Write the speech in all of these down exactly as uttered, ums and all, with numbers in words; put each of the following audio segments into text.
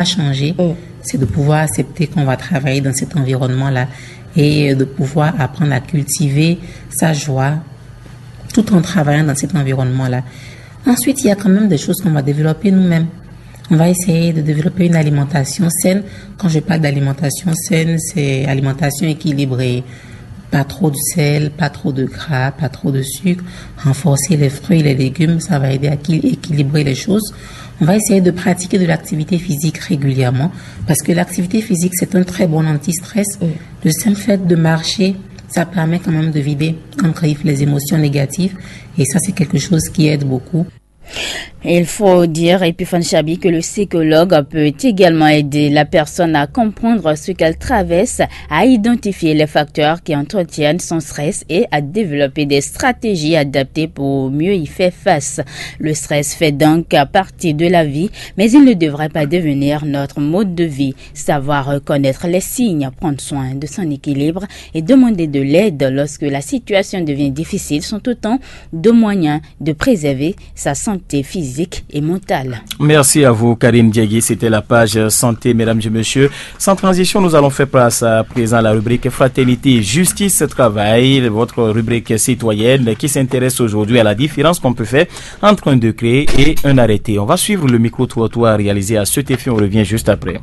changer, oh. c'est de pouvoir accepter qu'on va travailler dans cet environnement-là et de pouvoir apprendre à cultiver sa joie tout en travaillant dans cet environnement-là. Ensuite, il y a quand même des choses qu'on va développer nous-mêmes. On va essayer de développer une alimentation saine. Quand je parle d'alimentation saine, c'est alimentation équilibrée. Pas trop de sel, pas trop de gras, pas trop de sucre. Renforcer les fruits et les légumes, ça va aider à équilibrer les choses. On va essayer de pratiquer de l'activité physique régulièrement parce que l'activité physique, c'est un très bon anti-stress. Oui. Le simple fait de marcher, ça permet quand même de vider en griffe les émotions négatives et ça, c'est quelque chose qui aide beaucoup. Il faut dire, Epiphane Chabi, que le psychologue peut également aider la personne à comprendre ce qu'elle traverse, à identifier les facteurs qui entretiennent son stress et à développer des stratégies adaptées pour mieux y faire face. Le stress fait donc partie de la vie, mais il ne devrait pas devenir notre mode de vie. Savoir reconnaître les signes, prendre soin de son équilibre et demander de l'aide lorsque la situation devient difficile sont autant de moyens de préserver sa santé physique et mentale. Merci à vous, Karine Diegui. C'était la page santé, mesdames et messieurs. Sans transition, nous allons faire place à présent à la rubrique Fraternité, Justice, Travail, votre rubrique citoyenne qui s'intéresse aujourd'hui à la différence qu'on peut faire entre un décret et un arrêté. On va suivre le micro-trottoir réalisé à ce effet. On revient juste après.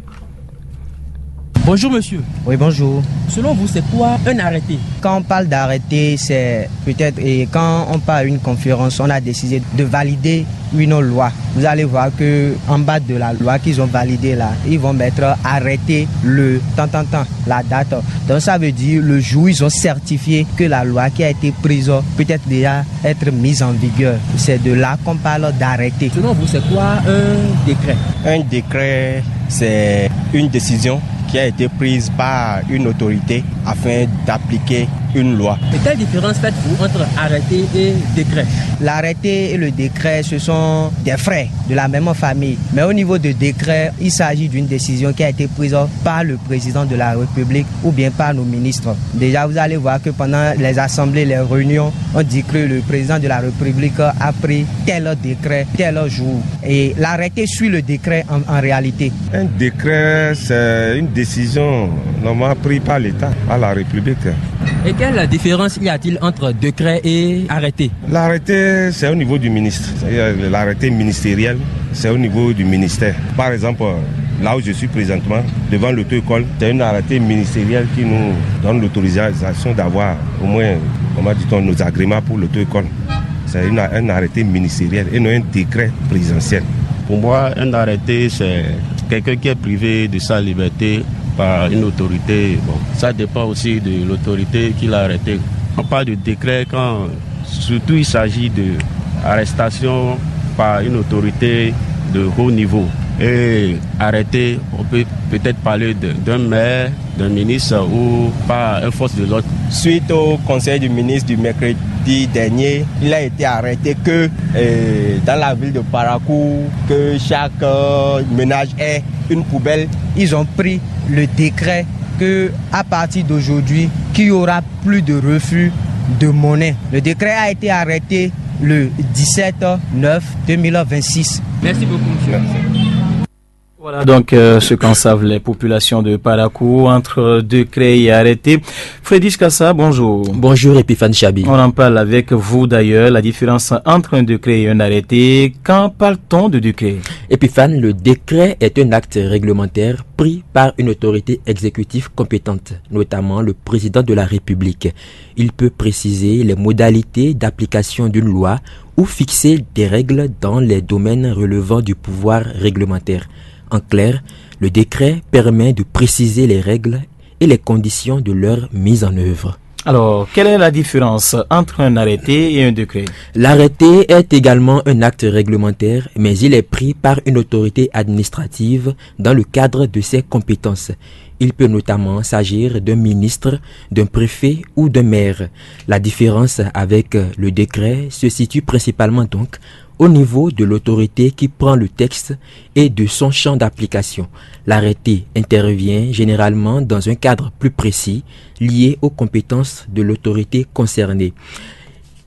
Bonjour monsieur. Oui, bonjour. Selon vous, c'est quoi un arrêté? Quand on parle d'arrêté, c'est peut-être, et quand on part à une conférence, on a décidé de valider une loi. Vous allez voir que en bas de la loi qu'ils ont validée là, ils vont mettre arrêté le tant tant tant, la date. Donc ça veut dire le jour où ils ont certifié que la loi qui a été prise peut être déjà être mise en vigueur. C'est de là qu'on parle d'arrêté. Selon vous, c'est quoi un décret? Un décret, c'est une décision qui a été prise par une autorité afin d'appliquer une loi. Mais quelle différence faites-vous entre arrêté et décret? L'arrêté et le décret, ce sont des frères de la même famille. Mais au niveau de décret, il s'agit d'une décision qui a été prise par le président de la République ou bien par nos ministres. Déjà, vous allez voir que pendant les assemblées, les réunions, on dit que le président de la République a pris tel décret, tel jour. Et l'arrêté suit le décret en, en réalité. Un décret, c'est une décision normalement prise par l'État, par la République. Et quelle différence y a-t-il entre décret et arrêté? L'arrêté, c'est au niveau du ministre. L'arrêté ministériel, c'est au niveau du ministère. Par exemple, là où je suis présentement, devant l'auto-école, c'est un arrêté ministériel qui nous donne l'autorisation d'avoir au moins, comment dit-on, nos agréments pour l'auto-école. C'est une, un arrêté ministériel et non un décret présidentiel. Pour moi, un arrêté, c'est quelqu'un qui est privé de sa liberté par une autorité. Bon, ça dépend aussi de l'autorité qui l'a arrêté. On parle de décret quand surtout il s'agit d'arrestation par une autorité de haut niveau. Et arrêté, on peut peut-être parler d'un maire, d'un ministre ou par un force de l'ordre. Suite au conseil du ministre du mercredi dernier, il a été arrêté que euh, dans la ville de Parakou, que chaque euh, ménage ait une poubelle. Ils ont pris le décret que à partir d'aujourd'hui, qu'il n'y aura plus de refus de monnaie. Le décret a été arrêté le dix-sept neuf deux mille vingt-six. Merci beaucoup, monsieur. Voilà donc euh, ce qu'en savent les populations de Parakou entre décret et arrêté. Frédéric Kassa, bonjour. Bonjour Epiphane Chabi. On en parle avec vous d'ailleurs, la différence entre un décret et un arrêté. Quand parle-t-on de décret? Epiphane, le décret est un acte réglementaire pris par une autorité exécutive compétente, notamment le président de la République. Il peut préciser les modalités d'application d'une loi ou fixer des règles dans les domaines relevant du pouvoir réglementaire. En clair, le décret permet de préciser les règles et les conditions de leur mise en œuvre. Alors, quelle est la différence entre un arrêté et un décret? L'arrêté est également un acte réglementaire, mais il est pris par une autorité administrative dans le cadre de ses compétences. Il peut notamment s'agir d'un ministre, d'un préfet ou d'un maire. La différence avec le décret se situe principalement donc au niveau de l'autorité qui prend le texte et de son champ d'application. L'arrêté intervient généralement dans un cadre plus précis lié aux compétences de l'autorité concernée.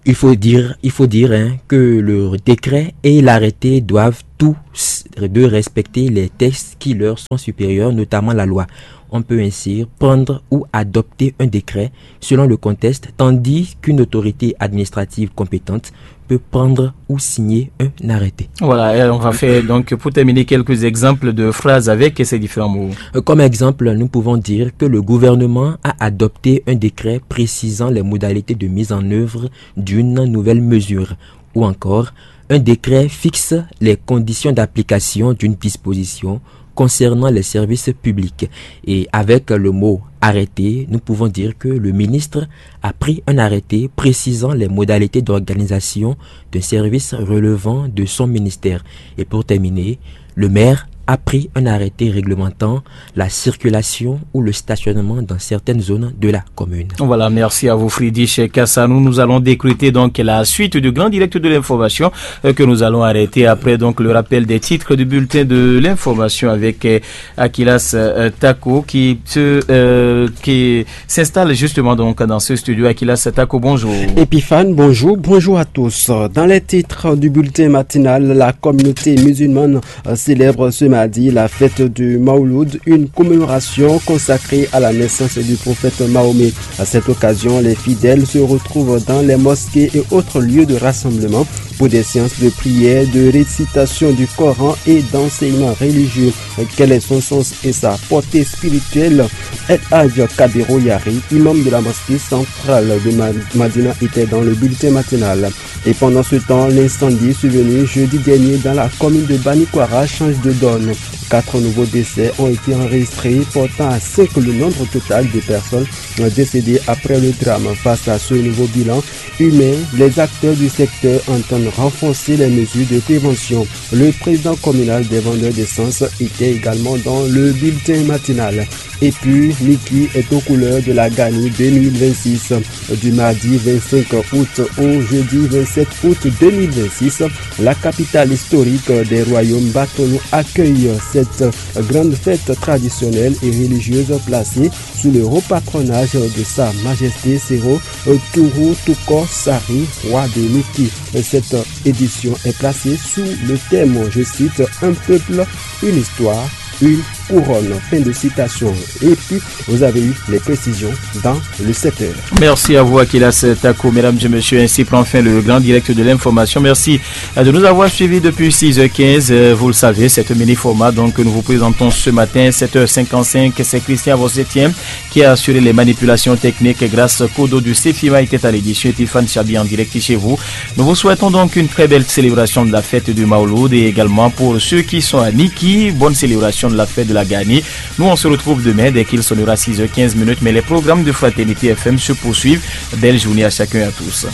Il faut dire, il faut dire hein, que le décret et l'arrêté doivent tous de respecter les textes qui leur sont supérieurs, notamment la loi. On peut ainsi prendre ou adopter un décret selon le contexte, tandis qu'une autorité administrative compétente peut prendre ou signer un arrêté. Voilà, on va faire donc pour terminer quelques exemples de phrases avec ces différents mots. Comme exemple, nous pouvons dire que le gouvernement a adopté un décret précisant les modalités de mise en œuvre d'une nouvelle mesure, ou encore un décret fixe les conditions d'application d'une disposition concernant les services publics. Et avec le mot arrêté, nous pouvons dire que le ministre a pris un arrêté précisant les modalités d'organisation d'un service relevant de son ministère. Et pour terminer, le maire a pris un arrêté réglementant la circulation ou le stationnement dans certaines zones de la commune. Voilà, merci à vous Friedrich Kassanou. Nous allons décrypter donc la suite du grand direct de l'information euh, que nous allons arrêter après donc le rappel des titres du bulletin de l'information avec euh, Akilas euh, Tako qui se euh, qui s'installe justement donc dans ce studio. Akilas Tako, bonjour. Epiphane, bonjour, bonjour à tous. Dans les titres du bulletin matinal, la communauté musulmane euh, célèbre ce mardi la fête du Mawlud, une commémoration consacrée à la naissance du prophète Mahomet. À cette occasion, les fidèles se retrouvent dans les mosquées et autres lieux de rassemblement pour des séances de prière, de récitation du Coran et d'enseignement religieux. Quel est son sens et sa portée spirituelle? El Hadj Kabiro Yari, imam de la mosquée centrale de Madina, était dans le bulletin matinal. Et pendant ce temps, l'incendie survenu jeudi dernier dans la commune de Banikwara change de donne. Quatre nouveaux décès ont été enregistrés, portant à cinq le nombre total de personnes décédées après le drame. Face à ce nouveau bilan humain, les acteurs du secteur entendent renforcer les mesures de prévention. Le président communal des vendeurs d'essence était également dans le bulletin matinal. Et puis, Niki est aux couleurs de la Gani deux mille vingt-six. Du mardi vingt-cinq août au jeudi vingt-sept août deux mille vingt-six, la capitale historique des royaumes Batonou accueille cette grande fête traditionnelle et religieuse placée sous le haut patronage de Sa Majesté Sero Tourou Toukor Sari, roi de Niki. Cette édition est placée sous le thème, je cite, un peuple, une histoire, une couronne. Fin de citation. Et puis, vous avez eu les précisions dans le sept heures. Merci à vous, Akilas Tako. Mesdames et messieurs, ainsi prend fin le grand direct de l'information. Merci de nous avoir suivis depuis six heures quinze. Vous le savez, c'est un mini-format donc, que nous vous présentons ce matin, sept heures cinquante-cinq. C'est Christian Vossetienne qui a assuré les manipulations techniques grâce au Kodo du Cefima était à l'édition. Epiphane Chabi en direct chez vous. Nous vous souhaitons donc une très belle célébration de la fête du Mawlud et également pour ceux qui sont à Niki, bonne célébration de la fête de la Gani. Nous, on se retrouve demain dès qu'il sonnera six heures quinze minutes, mais les programmes de Fraternité F M se poursuivent. Belle journée à chacun et à tous.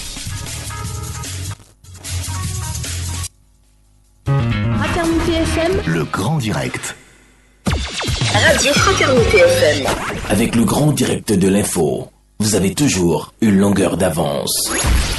Fraternité F M, le grand direct. Radio Fraternité F M. Avec le grand direct de l'info, vous avez toujours une longueur d'avance.